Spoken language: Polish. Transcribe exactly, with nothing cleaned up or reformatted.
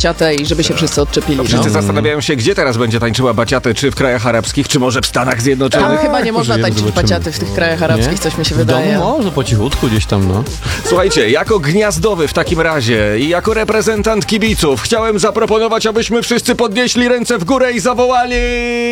baciatę i żeby się wszyscy odczepili. No, wszyscy No. zastanawiają się, gdzie teraz będzie tańczyła baciatę, czy w krajach arabskich, czy może w Stanach Tam Zjednoczonych. chyba nie można Pożyjemy, tańczyć zobaczymy. baciaty w tych krajach arabskich, Nie? coś mi się W wydaje. domu można po cichutku gdzieś tam, no. Słuchajcie, jako gniazdowy w takim razie i jako reprezentant kibiców chciałem zaproponować, abyśmy wszyscy podnieśli ręce w górę i zawołali...